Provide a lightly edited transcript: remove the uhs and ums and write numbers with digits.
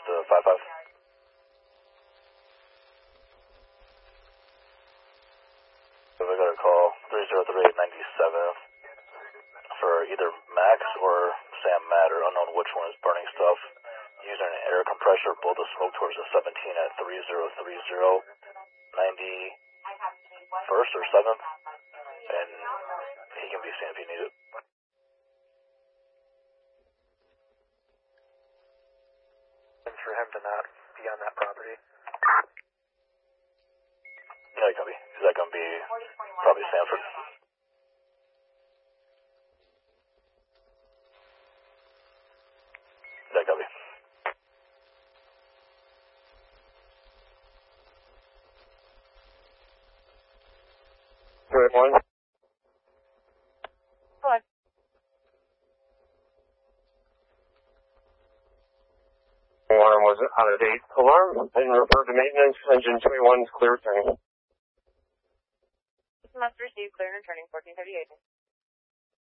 to 55. So we got a call 303-97 for either Max or Sam Matter, unknown which one is burning stuff, using an air compressor, blow the smoke towards the 17 at 3030, 91st or 7th, and he can be seen if you need it. And for him to not be on that property. Yeah, copy. Is that going to be probably Sanford? That copy. Good one. Hello. Alarm was out of date. Alarm and refer to maintenance. Engine 21 is clear turning. Must receive clear and turning 1438.